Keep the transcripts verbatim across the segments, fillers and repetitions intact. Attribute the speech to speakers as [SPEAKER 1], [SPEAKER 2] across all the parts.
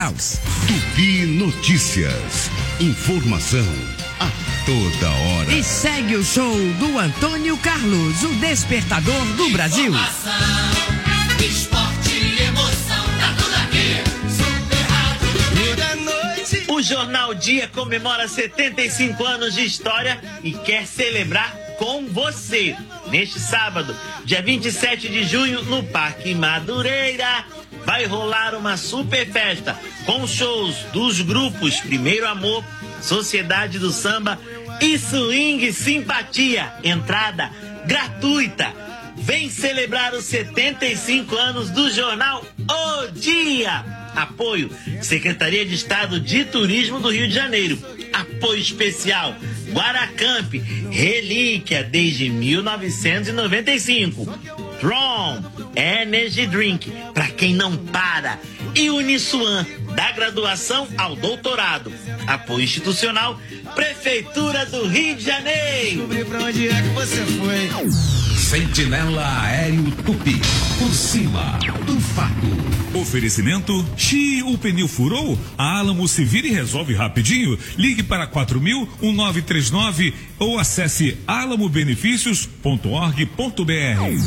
[SPEAKER 1] Tupi Notícias. Informação a toda hora.
[SPEAKER 2] E segue o show do Antônio Carlos, o despertador do Brasil.
[SPEAKER 3] Informação, esporte e emoção, tá tudo aqui. Super Rádio. Toda noite.
[SPEAKER 4] O Jornal Dia comemora setenta e cinco anos de história e quer celebrar com você. Neste sábado, dia vinte e sete de junho, no Parque Madureira, vai rolar uma super festa com shows dos grupos Primeiro Amor, Sociedade do Samba e Swing Simpatia. Entrada gratuita. Vem celebrar os setenta e cinco anos do Jornal O Dia. Apoio Secretaria de Estado de Turismo do Rio de Janeiro. Apoio especial Guaracamp, relíquia desde mil novecentos e noventa e cinco. Tron Energy Drink, pra quem não para. E Uniswan, da graduação ao doutorado. Apoio institucional Prefeitura do Rio de Janeiro.
[SPEAKER 3] Descobri pra onde é que você foi.
[SPEAKER 5] Sentinela Aéreo Tupi, por cima do fato.
[SPEAKER 6] Oferecimento, Xi, o pneu furou? A Alamo se vira e resolve rapidinho. Ligue para quatro mil, um nove três nove ou acesse alamo benefícios ponto org ponto br.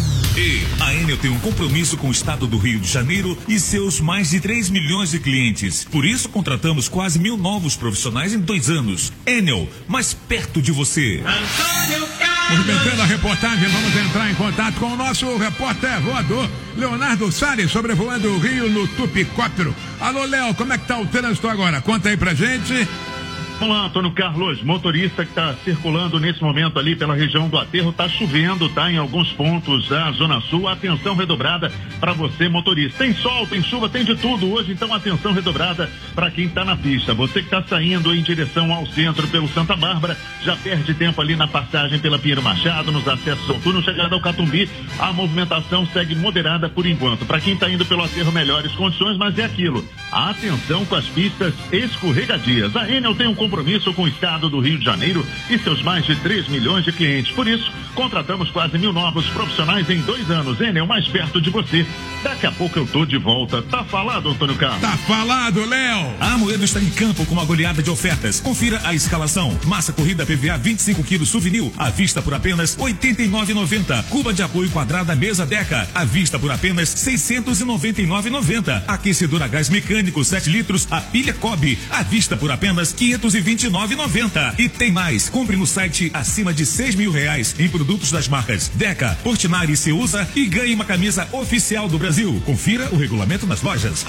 [SPEAKER 6] E a Enel tem um compromisso com o estado do Rio de Janeiro e seus mais de três milhões de clientes. Por isso, contratamos quase mil novos profissionais em dois anos. Enel, mais perto de você.
[SPEAKER 3] Antônio Carlos.
[SPEAKER 7] Movimentando a reportagem, vamos entrar em contato com o nosso repórter voador, Leonardo Salles, sobrevoando o Rio no Tupicóptero. Alô, Léo, como é que tá o trânsito agora? Conta aí pra gente.
[SPEAKER 8] Olá, Antônio Carlos, motorista que está circulando nesse momento ali pela região do Aterro, está chovendo, tá em alguns pontos da Zona Sul, atenção redobrada para você, motorista. Tem sol, tem chuva, tem de tudo hoje, então atenção redobrada para quem está na pista. Você que está saindo em direção ao centro pelo Santa Bárbara, já perde tempo ali na passagem pela Pinheiro Machado, nos acessos ao túnel, chegada ao Catumbi, a movimentação segue moderada por enquanto. Para quem está indo pelo Aterro, melhores condições, mas é aquilo, atenção com as pistas escorregadias. A Enel tem um compromisso com o estado do Rio de Janeiro e seus mais de três milhões de clientes. Por isso, contratamos quase mil novos profissionais em dois anos. Enel, mais perto de você. Daqui a pouco eu tô de volta. Tá falado, Antônio Carlos?
[SPEAKER 7] Tá falado, Léo.
[SPEAKER 6] A Moedo está em campo com uma goleada de ofertas. Confira a escalação. Massa corrida P V A vinte e cinco quilos Souvenir, à vista por apenas oitenta e nove reais e noventa centavos. Cuba de apoio quadrada mesa Deca, à vista por apenas seiscentos e noventa e nove reais e noventa centavos. Aquecedor a gás mecânico sete litros, a pilha Cobb, à vista por apenas quinhentos e vinte e nove reais e noventa centavos. E tem mais. Compre no site acima de seis mil reais em produtos das marcas Deca, Portinari e Ceusa e ganhe uma camisa oficial do Brasil. Confira o regulamento nas lojas.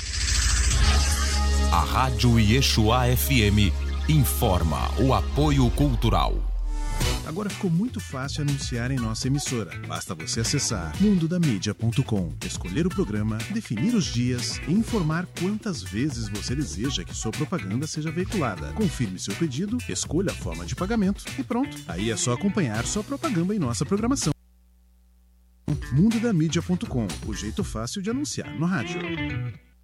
[SPEAKER 5] A Rádio Yeshua F M informa o apoio cultural.
[SPEAKER 9] Agora ficou muito fácil anunciar em nossa emissora. Basta você acessar mundo da mídia ponto com, escolher o programa, definir os dias e informar quantas vezes você deseja que sua propaganda seja veiculada. Confirme seu pedido, escolha a forma de pagamento e pronto. Aí é só acompanhar sua propaganda em nossa programação. mundo da mídia ponto com, o jeito fácil de anunciar no rádio.